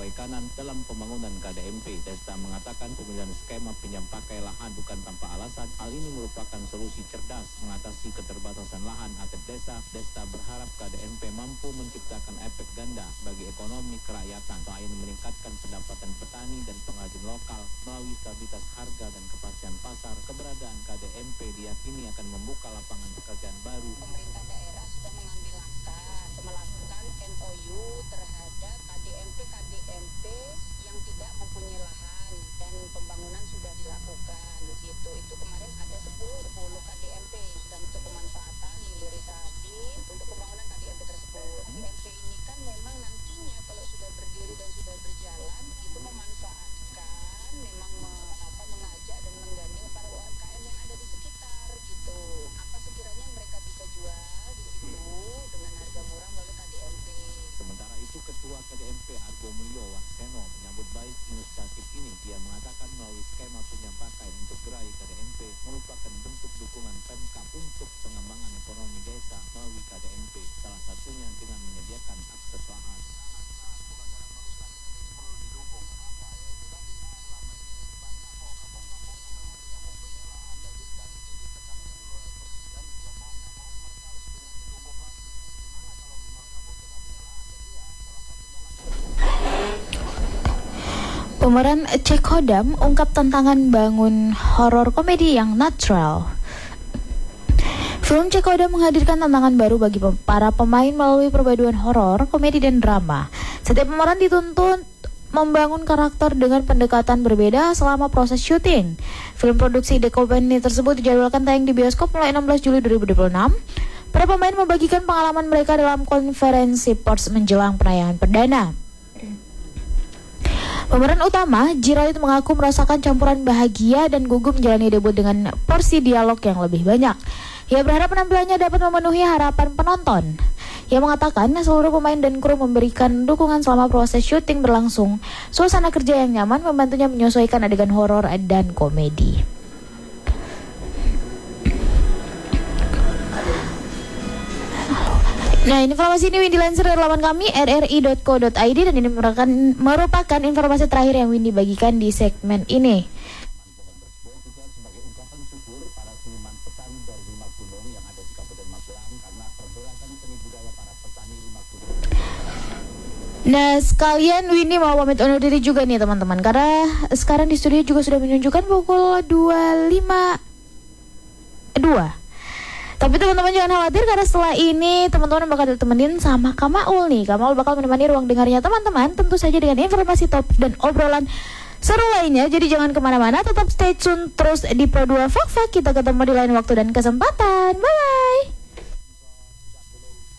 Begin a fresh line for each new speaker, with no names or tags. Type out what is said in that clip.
perikanan dalam pembangunan KDMP. Desta mengatakan pemilihan skema pinjam pakai lahan bukan tanpa alasan. Hal ini merupakan solusi cerdas mengatasi keterbatasan lahan aset desa. Desta berharap KDMP mampu menciptakan efek ganda bagi ekonomi kerakyatan selain meningkatkan pendapatan petani dan pengrajin lokal melalui stabilitas harga dan kepastian pasar. Keberadaan KDMP diyakini akan membuka lapangan pekerjaan baru.
Pemerintah daerah sudah mengambil langkah melakukan MOU terhadap KDMP yang tidak mempunyai lahan dan pembangunan sudah dilakukan gitu. Itu kemarin ada 10 KDMP sudah untuk pemanfaatan hilirisasi untuk pembangunan KDMP tersebut. KDMP ini kan memang nantinya kalau sudah berdiri dan sudah berjalan itu memanfaatkan memang mengajak dan menggandeng para UMKM yang ada di sekitar gitu. Apa sekiranya mereka bisa jual di situ dengan harga murah melalui KDMP.
Sementara itu Ketua KDMP Argo Mulyo Wakseno menyambut baik inisiatif ini. Dia mengatakan melalui skema pinjam pakai untuk gerai KDMP merupakan bentuk dukungan Pemkab untuk pengembangan ekonomi desa melalui KDMP. Salah satunya dengan menyediakan akses lahan.
Pemeran Cekodam ungkap tantangan bangun horor komedi yang natural. Film Cekodam menghadirkan tantangan baru bagi para pemain melalui perpaduan horor, komedi, dan drama. Setiap pemeran dituntut membangun karakter dengan pendekatan berbeda selama proses syuting. Film produksi The Company tersebut dijadwalkan tayang di bioskop mulai 16 Juli 2026. Para pemain membagikan pengalaman mereka dalam konferensi pers menjelang penayangan perdana. Pemeran utama, Jirait, mengaku merasakan campuran bahagia dan gugup menjalani debut dengan porsi dialog yang lebih banyak. Ia berharap penampilannya dapat memenuhi harapan penonton. Ia mengatakan seluruh pemain dan kru memberikan dukungan selama proses syuting berlangsung. Suasana kerja yang nyaman membantunya menyesuaikan adegan horor dan komedi. Nah, informasi ini Windy lansir dari laman kami rri.co.id dan ini merupakan informasi terakhir yang Windy bagikan di segmen ini. Nah, sekalian Windy mau pamit undur diri juga nih teman-teman, karena sekarang di studio juga sudah menunjukkan pukul 2.52. Tapi teman-teman jangan khawatir karena setelah ini teman-teman bakal ditemenin sama Kamaul nih. Kamaul bakal menemani ruang dengarnya teman-teman, tentu saja dengan informasi top dan obrolan seru lainnya. Jadi jangan kemana-mana, tetap stay tune terus di Pro 2 Fak Fak. Kita ketemu di lain waktu dan kesempatan. Bye-bye.